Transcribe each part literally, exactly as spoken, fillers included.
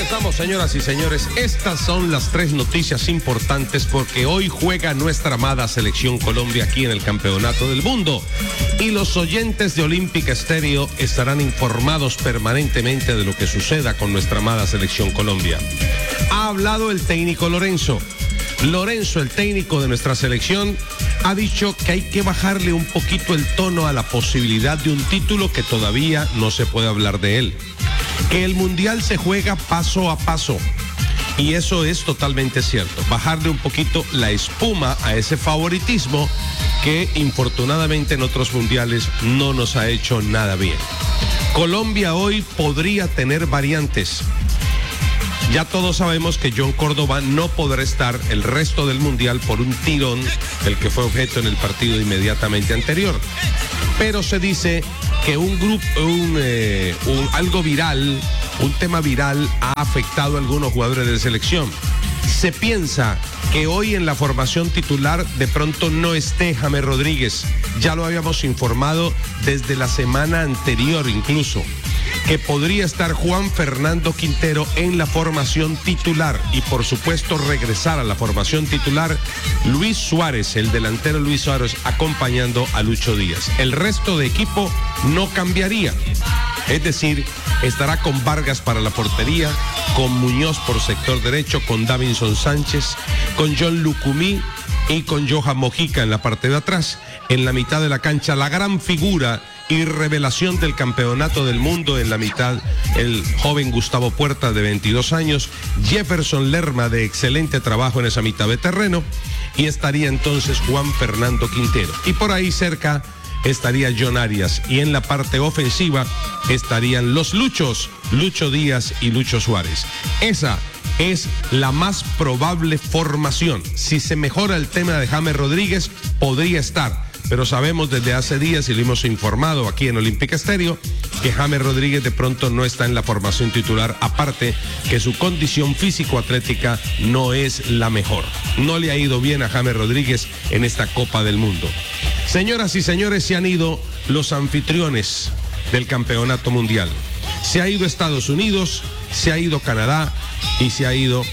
estamos, señoras y señores. Estas son las tres noticias importantes porque hoy juega nuestra amada Selección Colombia aquí en el Campeonato del Mundo. Y los oyentes de Olímpica Estéreo estarán informados permanentemente de lo que suceda con nuestra amada Selección Colombia. Ha hablado el técnico Lorenzo. Lorenzo, el técnico de nuestra selección, ha dicho que hay que bajarle un poquito el tono a la posibilidad de un título que todavía no se puede hablar de él. Que el Mundial se juega paso a paso. Y eso es totalmente cierto. Bajarle un poquito la espuma a ese favoritismo que infortunadamente en otros mundiales no nos ha hecho nada bien. Colombia hoy podría tener variantes. Ya todos sabemos que John Córdoba no podrá estar el resto del Mundial por un tirón del que fue objeto en el partido inmediatamente anterior. Pero se dice que un grupo, un, eh, un, algo viral, un tema viral ha afectado a algunos jugadores de selección. Se piensa que hoy en la formación titular de pronto no esté James Rodríguez. Ya lo habíamos informado desde la semana anterior incluso. Que podría estar Juan Fernando Quintero en la formación titular y por supuesto regresar a la formación titular Luis Suárez, el delantero Luis Suárez, acompañando a Lucho Díaz. El resto de equipo no cambiaría, es decir, estará con Vargas para la portería, con Muñoz por sector derecho, con Davinson Sánchez, con John Lucumí y con Johan Mojica en la parte de atrás. En la mitad de la cancha, la gran figura y revelación del campeonato del mundo en la mitad, el joven Gustavo Puerta de veintidós años, Jefferson Lerma de excelente trabajo en esa mitad de terreno, y estaría entonces Juan Fernando Quintero. Y por ahí cerca estaría John Arias, y en la parte ofensiva estarían los Luchos, Lucho Díaz y Lucho Suárez. Esa es la más probable formación. Si se mejora el tema de James Rodríguez, podría estar. Pero sabemos desde hace días, y lo hemos informado aquí en Olímpica Estéreo, que James Rodríguez de pronto no está en la formación titular, aparte que su condición físico-atlética no es la mejor. No le ha ido bien a James Rodríguez en esta Copa del Mundo. Señoras y señores, se han ido los anfitriones del Campeonato Mundial. Se ha ido Estados Unidos, se ha ido Canadá y se ha ido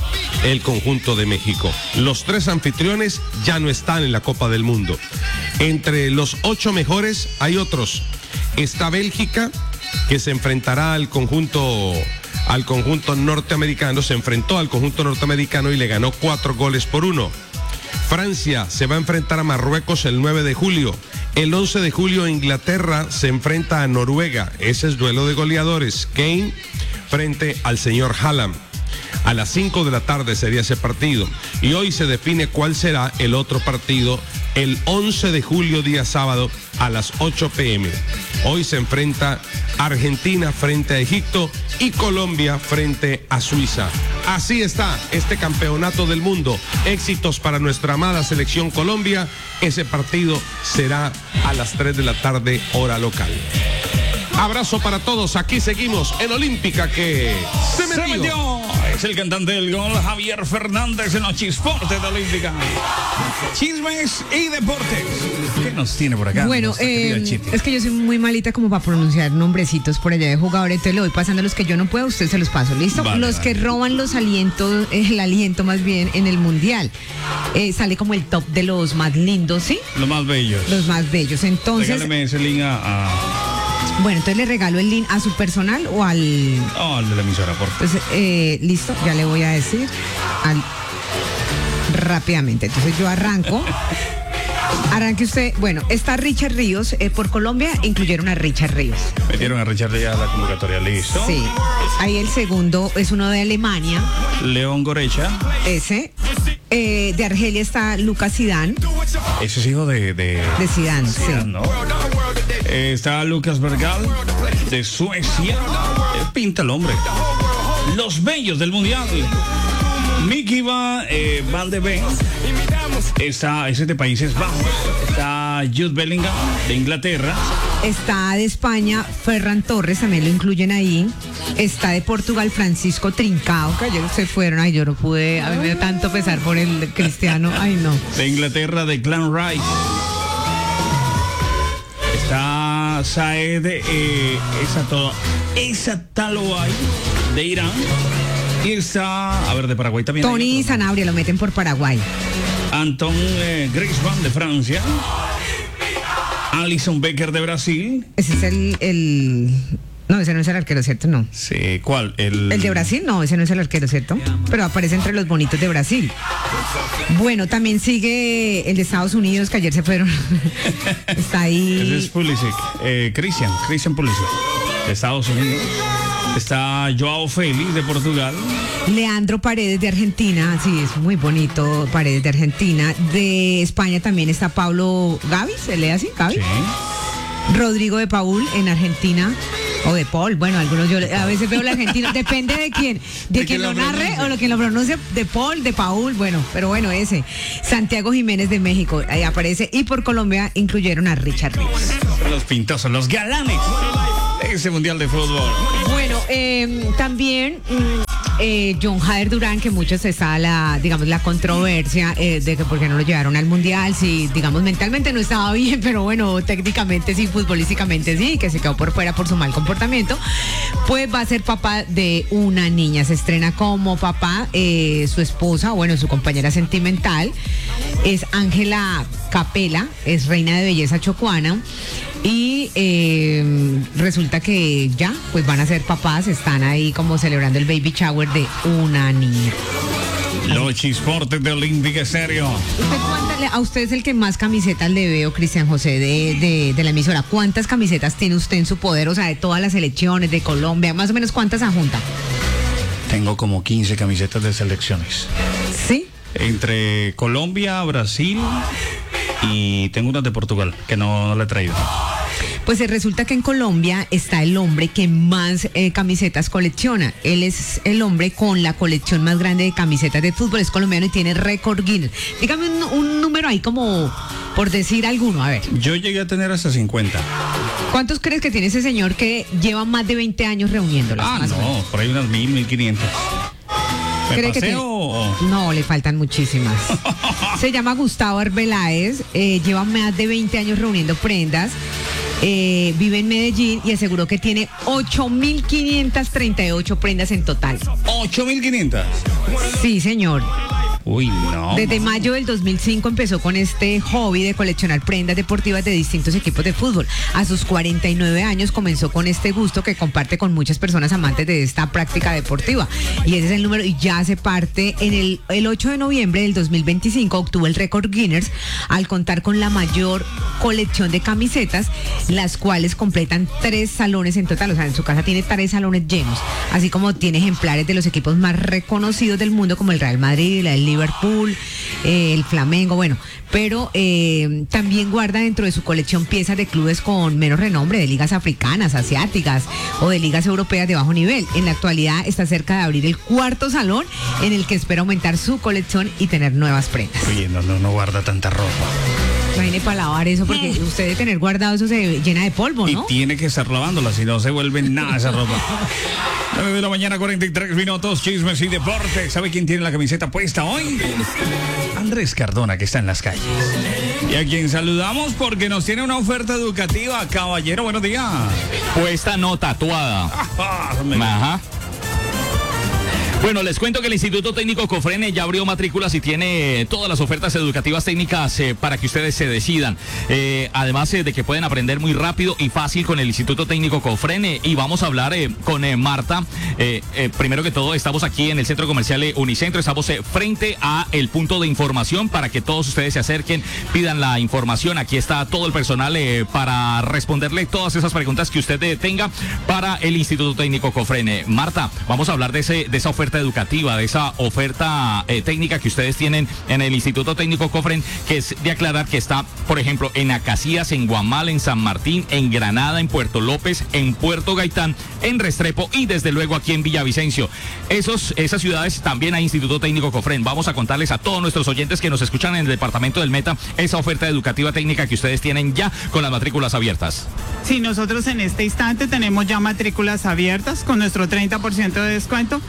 el conjunto de México. Los tres anfitriones ya no están en la Copa del Mundo. Entre los ocho mejores hay otros. Está Bélgica, que se enfrentará al conjunto, al conjunto norteamericano, se enfrentó al conjunto norteamericano y le ganó cuatro goles por uno. Francia se va a enfrentar a Marruecos el nueve de julio. El once de julio Inglaterra se enfrenta a Noruega. Ese es duelo de goleadores. Kane frente al señor Haaland. A las cinco de la tarde sería ese partido. Y hoy se define cuál será el otro partido el once de julio, día sábado, a las ocho pe eme. Hoy se enfrenta Argentina frente a Egipto y Colombia frente a Suiza. Así está este campeonato del mundo. Éxitos para nuestra amada Selección Colombia. Ese partido será a las tres de la tarde, hora local. Abrazo para todos, aquí seguimos en Olímpica que se metió. Se metió. Es el cantante del gol, Javier Fernández, en los Chisportes de Olímpica. Chismes y deportes. ¿Qué nos tiene por acá? Bueno, eh, es que yo soy muy malita como para pronunciar nombrecitos por allá de jugadores, entonces le voy pasando los que yo no puedo, usted se los paso, ¿listo? Vale, los vale. que roban los alientos, el aliento más bien en el Mundial. Eh, sale como el top de los más lindos, ¿sí? Los más bellos. Los más bellos, entonces... Regáleme ese link a... a... Bueno, entonces le regalo el link a su personal o al... No, al de la emisora, por favor. Entonces, eh, listo, ya le voy a decir al... rápidamente. Entonces yo arranco. Arranque usted. Bueno, está Richard Ríos. Eh, por Colombia incluyeron a Richard Ríos. Metieron a Richard Ríos a la convocatoria, listo. Sí. Ahí el segundo es uno de Alemania. León Gorecha. Ese. Eh, de Argelia está Lucas Zidane. Ese es hijo de... De, de Zidane, Zidane, sí. ¿no? Eh, está Lucas Bergal, de Suecia. Eh, pinta el hombre. Los bellos del Mundial. Mickey va, eh, Van de Ven. Está, ese es de Países Bajos. Está Jude Bellingham, de Inglaterra. Está de España Ferran Torres, también lo incluyen ahí. Está de Portugal Francisco Trincao, que ayer se fueron. Ay, yo no pude, a mí me dio tanto pesar por el Cristiano. Ay, no. De Inglaterra, de Clan Rice. Está Saed, eh, esa, todo, esa Taloay de Irán. Y está, a ver, de Paraguay también. Tony Sanabria lo meten por Paraguay. Anton eh, Griezmann de Francia. Alisson Becker de Brasil. Ese es el, el... No, ese no es el arquero, ¿cierto? No. Sí, ¿cuál? El... el de Brasil, no, ese no es el arquero, ¿cierto? Pero aparece entre los bonitos de Brasil. Bueno, también sigue el de Estados Unidos, que ayer se fueron. Está ahí. Ese es Pulisic. Eh, Christian, Christian Pulisic, de Estados Unidos. Está Joao Félix de Portugal. Leandro Paredes de Argentina, sí, es muy bonito, Paredes de Argentina. De España también está Pablo Gavis, ¿se lee así? ¿Gavis? Sí. Rodrigo de Paul en Argentina. O de Paul, bueno, algunos yo a veces veo el argentino, depende de quién, de, de quien lo narre o lo que lo pronuncie, de Paul, de Paul, bueno, pero bueno, ese. Santiago Jiménez de México, ahí aparece, y por Colombia incluyeron a Richard Ríos. Los pintosos, los galanes de ese mundial de fútbol. Bueno, eh, también eh, John Jader Durán, que muchos está la, digamos, la controversia eh, de que por qué no lo llevaron al mundial, si, digamos, mentalmente no estaba bien, pero bueno, técnicamente sí, futbolísticamente sí, que se quedó por fuera por su mal comportamiento, pues va a ser papá de una niña. Se estrena como papá, eh, su esposa, bueno, su compañera sentimental, es Ángela Capela, es reina de belleza chocuana. Y eh, resulta que ya, pues van a ser papás, están ahí como celebrando el baby shower de una niña. Los chisportes de Olímpica Estéreo. ¿Usted cuánta, a usted es el que más camisetas le veo, Cristian José, de, de, de la emisora? ¿Cuántas camisetas tiene usted en su poder? O sea, de todas las elecciones, de Colombia, más o menos, ¿cuántas ajunta? Tengo como quince camisetas de selecciones. ¿Sí? Entre Colombia, Brasil y tengo unas de Portugal, que no, no la he traído. Pues resulta que en Colombia está el hombre que más eh, camisetas colecciona. Él es el hombre con la colección más grande de camisetas de fútbol. Es colombiano y tiene récord Guinness. Dígame un, un número ahí como por decir alguno, a ver. Yo llegué a tener hasta cincuenta. ¿Cuántos crees que tiene ese señor que lleva más de veinte años reuniéndolas? Ah, no, por ahí unas mil, mil quinientas. ¿Me ¿Cree que tiene? o...? No, le faltan muchísimas. Se llama Gustavo Arbeláez, eh, lleva más de veinte años reuniendo prendas. Eh, vive en Medellín y aseguró que tiene ocho mil quinientas treinta y ocho prendas en total. ¿ocho mil quinientas? Sí, señor. Uy, no. Desde mayo del dos mil cinco empezó con este hobby de coleccionar prendas deportivas de distintos equipos de fútbol. A sus cuarenta y nueve años comenzó con este gusto que comparte con muchas personas amantes de esta práctica deportiva. Y ese es el número, y ya hace parte. En el, el ocho de noviembre del dos mil veinticinco obtuvo el récord Guinness al contar con la mayor colección de camisetas, las cuales completan tres salones en total. O sea, en su casa tiene tres salones llenos, así como tiene ejemplares de los equipos más reconocidos del mundo como el Real Madrid, el Liverpool, eh, el Flamengo, bueno, pero eh, también guarda dentro de su colección piezas de clubes con menos renombre, de ligas africanas, asiáticas o de ligas europeas de bajo nivel. En la actualidad está cerca de abrir el cuarto salón en el que espera aumentar su colección y tener nuevas prendas. Oye, no, no, no guarda tanta ropa. Imagine para lavar eso, porque usted de tener guardado eso se llena de polvo, ¿no? Y tiene que estar lavándola, si no se vuelve nada esa ropa. nueve de la mañana, cuarenta y tres minutos, chismes y deportes. ¿Sabe quién tiene la camiseta puesta hoy? Andrés Cardona, que está en las calles. Y a quien saludamos porque nos tiene una oferta educativa. Caballero, buenos días. Puesta no tatuada. Ajá. Bueno, les cuento que el Instituto Técnico Cofrene ya abrió matrículas y tiene todas las ofertas educativas técnicas eh, para que ustedes se decidan. Eh, además eh, de que pueden aprender muy rápido y fácil con el Instituto Técnico Cofrene. Y vamos a hablar eh, con eh, Marta. Eh, eh, primero que todo, estamos aquí en el Centro Comercial eh, Unicentro. Estamos eh, frente a el punto de información para que todos ustedes se acerquen, pidan la información. Aquí está todo el personal eh, para responderle todas esas preguntas que usted eh, tenga para el Instituto Técnico Cofrene. Marta, vamos a hablar de, ese, de esa oferta educativa, de esa oferta eh, técnica que ustedes tienen en el Instituto Técnico Cofrene, que es de aclarar que está, por ejemplo, en Acacías, en Guamal, en San Martín, en Granada, en Puerto López, en Puerto Gaitán, en Restrepo y desde luego aquí en Villavicencio. Esos, esas ciudades también hay Instituto Técnico Cofrene. Vamos a contarles a todos nuestros oyentes que nos escuchan en el departamento del Meta esa oferta educativa técnica que ustedes tienen ya con las matrículas abiertas. Sí, nosotros en este instante tenemos ya matrículas abiertas con nuestro treinta por ciento de descuento. Eh,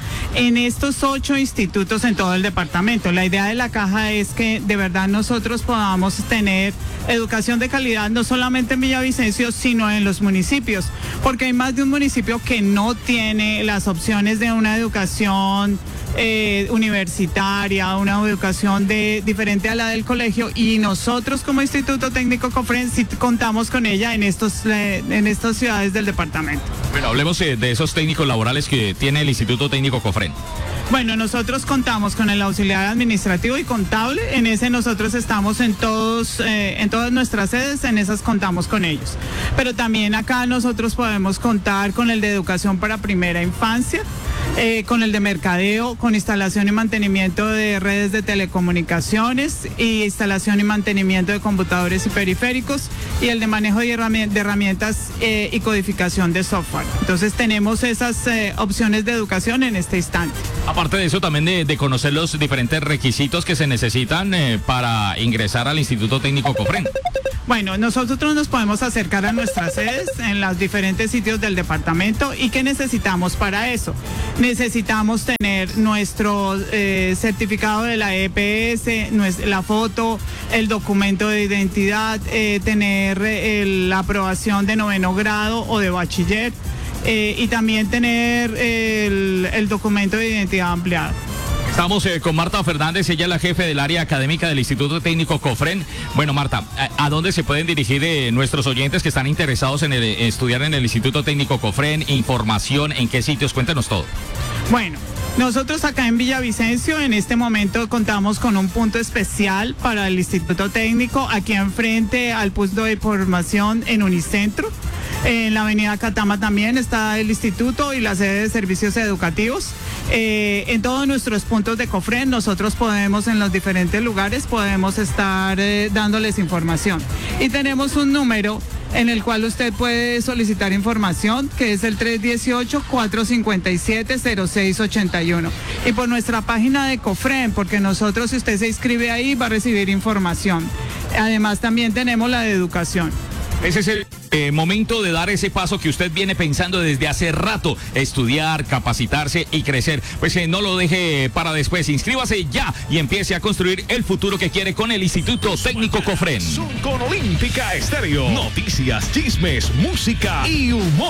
en estos ocho institutos en todo el departamento. La idea de la caja es que de verdad nosotros podamos tener educación de calidad no solamente en Villavicencio, sino en los municipios, porque hay más de un municipio que no tiene las opciones de una educación Eh, universitaria, una educación de, diferente a la del colegio, y nosotros como Instituto Técnico COFREN sí contamos con ella en estos eh, en estas ciudades del departamento. Bueno, hablemos eh, de esos técnicos laborales que tiene el Instituto Técnico COFREN. Bueno, nosotros contamos con el auxiliar administrativo y contable. En ese nosotros estamos en todos, eh, en todas nuestras sedes, en esas contamos con ellos. Pero también acá nosotros podemos contar con el de educación para primera infancia, eh, con el de mercadeo, con instalación y mantenimiento de redes de telecomunicaciones y instalación y mantenimiento de computadores y periféricos, y el de manejo de herramientas, de herramientas eh, y codificación de software. Entonces tenemos esas eh, opciones de educación en este instante. Aparte de eso, también de, de conocer los diferentes requisitos que se necesitan eh, para ingresar al Instituto Técnico COFREN. Bueno, nosotros nos podemos acercar a nuestras sedes en los diferentes sitios del departamento. ¿Y qué necesitamos para eso? Necesitamos tener nuestro eh, certificado de la E P S, la foto, el documento de identidad, eh, tener eh, la aprobación de noveno grado o de bachiller, eh, y también tener el, el documento de identidad ampliado. Estamos eh, con Marta Fernández, ella es la jefe del área académica del Instituto Técnico COFREN. Bueno, Marta, ¿a, a dónde se pueden dirigir eh, nuestros oyentes que están interesados en, el, en estudiar en el Instituto Técnico COFREN? Información, ¿en qué sitios? Cuéntanos todo. Bueno, nosotros acá en Villavicencio en este momento contamos con un punto especial para el Instituto Técnico, aquí enfrente al punto de formación en Unicentro. En la avenida Catama también está el instituto y la sede de servicios educativos. Eh, en todos nuestros puntos de COFREN nosotros podemos, en los diferentes lugares, podemos estar eh, dándoles información. Y tenemos un número en el cual usted puede solicitar información, que es el tres uno ocho, cuatro cinco siete, cero seis ocho uno. Y por nuestra página de COFREN, porque nosotros, si usted se inscribe ahí, va a recibir información. Además, también tenemos la de educación. Ese es el eh, momento de dar ese paso que usted viene pensando desde hace rato, estudiar, capacitarse y crecer. Pues eh, no lo deje para después, inscríbase ya y empiece a construir el futuro que quiere con el Instituto Técnico COFREN. Son con Olímpica Estéreo. Noticias, chismes, música y humor.